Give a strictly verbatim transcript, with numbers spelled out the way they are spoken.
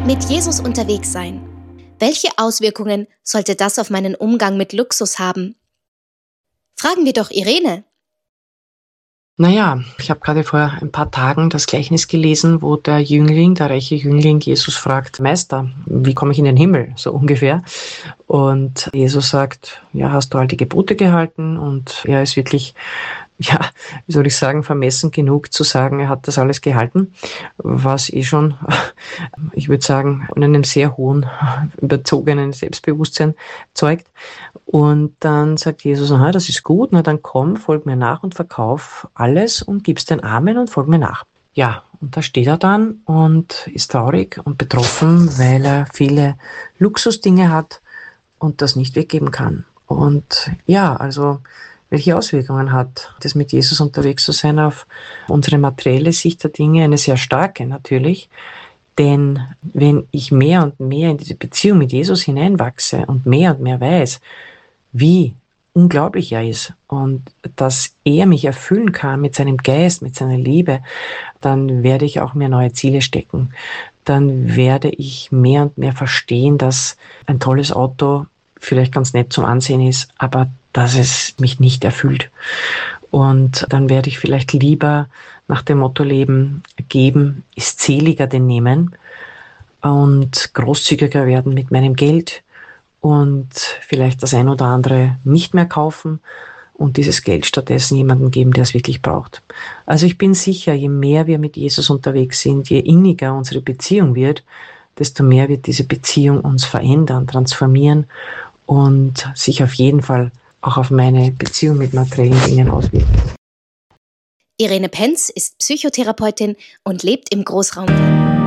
Mit Jesus unterwegs sein. Welche Auswirkungen sollte das auf meinen Umgang mit Luxus haben? Fragen wir doch Irene. Naja, ich habe gerade vor ein paar Tagen das Gleichnis gelesen, wo der Jüngling, der reiche Jüngling, Jesus fragt: Meister, wie komme ich in den Himmel? So ungefähr. Und Jesus sagt: Ja, hast du all die Gebote gehalten? Und er ist wirklich, ja, wie soll ich sagen, vermessen genug zu sagen, er hat das alles gehalten, was eh schon, ich würde sagen, von einem sehr hohen, überzogenen Selbstbewusstsein zeugt. Und dann sagt Jesus: Aha, das ist gut, na dann komm, folg mir nach und verkauf alles und gib's den Armen und folg mir nach. Ja, und da steht er dann und ist traurig und betroffen, weil er viele Luxusdinge hat und das nicht weggeben kann. Und ja, also welche Auswirkungen hat das, mit Jesus unterwegs zu sein, auf unsere materielle Sicht der Dinge? Eine sehr starke natürlich. Denn wenn ich mehr und mehr in diese Beziehung mit Jesus hineinwachse und mehr und mehr weiß, wie unglaublich er ist und dass er mich erfüllen kann mit seinem Geist, mit seiner Liebe, dann werde ich auch mehr neue Ziele stecken. Dann werde ich mehr und mehr verstehen, dass ein tolles Auto vielleicht ganz nett zum Ansehen ist, aber dass es mich nicht erfüllt. Und dann werde ich vielleicht lieber nach dem Motto leben: Geben ist seliger denn nehmen, und großzügiger werden mit meinem Geld und vielleicht das ein oder andere nicht mehr kaufen und dieses Geld stattdessen jemandem geben, der es wirklich braucht. Also ich bin sicher, je mehr wir mit Jesus unterwegs sind, je inniger unsere Beziehung wird, desto mehr wird diese Beziehung uns verändern, transformieren und sich auf jeden Fall auch auf meine Beziehung mit materiellen Dingen auswirken. Irene Penz ist Psychotherapeutin und lebt im Großraum Wien.